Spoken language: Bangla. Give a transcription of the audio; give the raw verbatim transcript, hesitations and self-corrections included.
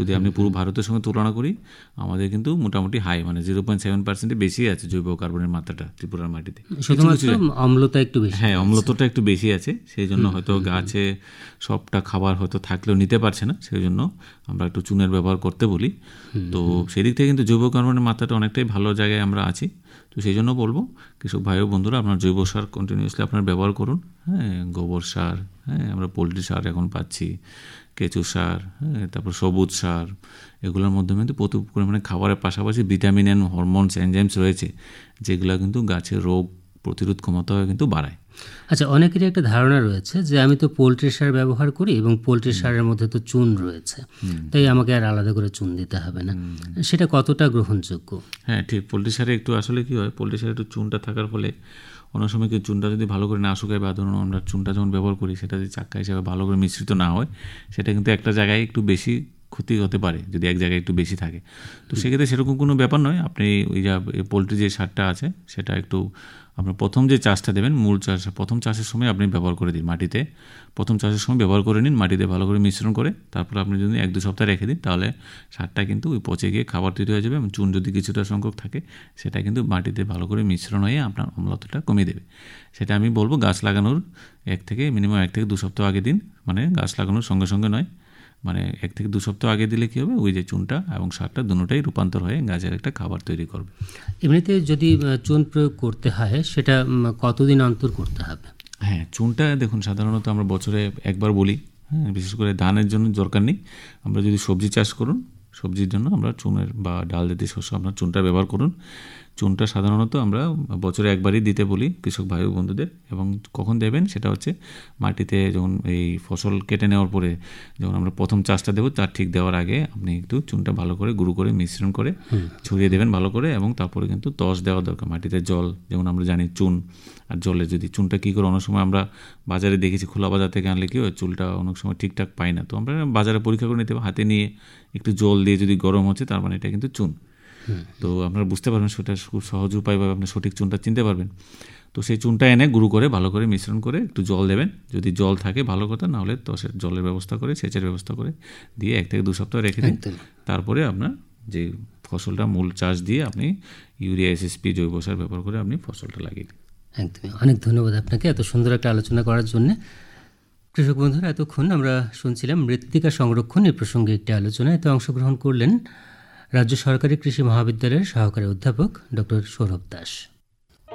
যদি আপনি পুরো ভারতের সঙ্গে তুলনা করি আমাদের কিন্তু মোটামুটি হাই, মানে জিরো পয়েন্ট সেভেন পার্সেন্টে বেশি আছে জৈব কার্বনের মাত্রাটা ত্রিপুরার মাটিতে। শুধুমাত্র অম্লতা একটু বেশি, হ্যাঁ অম্লতাটা একটু বেশি আছে, সেই জন্য হয়তো গাছে সবটা খাবার হয়তো থাকলেও নিতে পারছে না, সেই জন্য আমরা একটু চুনের ব্যবহার করতে বলি। তো সেদিক থেকে কিন্তু জৈব কার্বনের মাত্রাটা অনেকটাই ভালো জায়গায় আমরা আছি। তো সেই জন্য বলবো কৃষক ভাই ও বন্ধুরা আপনার জৈব সার কন্টিনিউয়াসলি আপনার ব্যবহার করুন। হ্যাঁ গোবর সার, হ্যাঁ আমরা পোলট্রি সার এখন পাচ্ছি, কেঁচু সার, হ্যাঁ তারপর সবুজ সার, এগুলোর মাধ্যমে কিন্তু প্রচুর পরিমাণে খাবারের পাশাপাশি ভিটামিন অ্যান্ড হরমোনস এনজাইমস রয়েছে যেগুলো কিন্তু গাছের রোগ প্রতিরোধ ক্ষমতা কিন্তু বাড়ায়। আচ্ছা, অনেকেরই একটা ধারণা রয়েছে যে আমি তো পোলট্রি সার ব্যবহার করি এবং পোলট্রি সারের মধ্যে তো চুন রয়েছে, তাই আমাকে আর আলাদা করে চুন দিতে হবে না, সেটা কতটা গ্রহণযোগ্য? হ্যাঁ ঠিক, পোলট্রি সারে একটু আসলে কি হয়, পোলট্রি সারে একটু চুনটা থাকার ফলে অনেক সময় কি চুনটা যদি ভালো করে না শুকায় বা ধরুন আমরা চুনটা যখন ব্যবহার করি সেটা যদি চাক্কা হিসাবে ভালো করে মিশ্রিত না হয় সেটা কিন্তু একটা জায়গায় একটু বেশি ক্ষতি হতে পারে যদি এক জায়গায় একটু বেশি থাকে। তো সেক্ষেত্রে সেরকম কোনো ব্যাপার নয়, আপনি ওই যা পোলট্রি যে সারটা আছে সেটা একটু আপনার প্রথম যে চাষটা দেবেন মূল চাষ প্রথম চাষের সময় আপনি ব্যবহার করে দিন, মাটিতে প্রথম চাষের সময় ব্যবহার করে নিন, মাটিতে ভালো করে মিশ্রণ করে, তারপর আপনি যদি এক দু সপ্তাহ রেখে দিন তাহলে সারটা কিন্তু ওই পচে গিয়ে খাবার তৈরি হয়ে যাবে এবং চুন যদি কিছুটা সংখ্যক থাকে সেটা কিন্তু মাটিতে ভালো করে মিশ্রণ হয়ে আপনার অম্লতাটা কমিয়ে দেবে। সেটা আমি বলবো গাছ লাগানোর এক থেকে মিনিমাম এক থেকে দু সপ্তাহ আগে দিন, মানে গাছ লাগানোর সঙ্গে সঙ্গে নয়, মানে এক থেকে দু সপ্তাহ আগে দিলে কী হবে ওই যে চুনটা এবং সারটা দুটোটাই রূপান্তর হয়ে গাছের একটা খাবার তৈরি করবে। এমনিতে যদি চুন প্রয়োগ করতে হয় সেটা কতদিন অন্তর করতে হবে? হ্যাঁ চুনটা দেখুন সাধারণত আমরা বছরে একবার বলি, হ্যাঁ বিশেষ করে ধানের জন্য দরকার নেই, আমরা যদি সবজি চাষ করুন সবজির জন্য আমরা চুনের বা ডাল জাতীয় শস্য আপনার চুনটা ব্যবহার করুন। চুনটা সাধারণত আমরা বছরে একবারই দিতে বলি কৃষক ভাই বন্ধুদের, এবং কখন দেবেন সেটা হচ্ছে মাটিতে যখন এই ফসল কেটে নেওয়ার পরে যখন আমরা প্রথম চাষটা দেবো তার ঠিক দেওয়ার আগে আপনি একটু চুনটা ভালো করে গুঁড়ো করে মিশ্রণ করে ছড়িয়ে দেবেন ভালো করে, এবং তারপরে কিন্তু তস দেওয়া দরকার মাটিতে। জল যেমন আমরা জানি চুন আর জলে যদি চুনটা কী করে অনেক সময় আমরা বাজারে দেখেছি খোলা বাজার থেকে আনলে কি হয় চুলটা অনেক সময় ঠিকঠাক পাই না, তো আমরা বাজারে পরীক্ষা করে নিতে হবে হাতে নিয়ে একটু জল দিয়ে যদি গরম হচ্ছে তার মানে এটা কিন্তু চুন। তো আপনারা বুঝতে পারবেন সেটা খুব সহজ উপায়ভাবে আপনি সঠিক চুনটা চিনতে পারবেন। তো সেই চুনটা এনে গুঁড়ো করে ভালো করে মিশ্রণ করে একটু জল দেবেন, যদি জল থাকে ভালো কথা, না হলে তো জলের ব্যবস্থা করে সেচের ব্যবস্থা করে দিয়ে এক থেকে দু সপ্তাহ রেখে দিন, তারপরে আপনার যে ফসলটা মূল চাষ দিয়ে আপনি ইউরিয়া এসএসপি জৈব সার ব্যবহার করে আপনি ফসলটা লাগিয়ে দিন। একদমই, অনেক ধন্যবাদ আপনাকে এত সুন্দর একটা আলোচনা করার জন্য। কৃষক বন্ধুরা, এতক্ষণ আমরা শুনছিলাম মৃত্তিকা সংরক্ষণ এই প্রসঙ্গে একটি আলোচনা। এতে অংশগ্রহণ করলেন রাজ্য সরকারি কৃষি মহাবিদ্যালয়ের সহকারী অধ্যাপক ডক্টর সৌরভ দাস।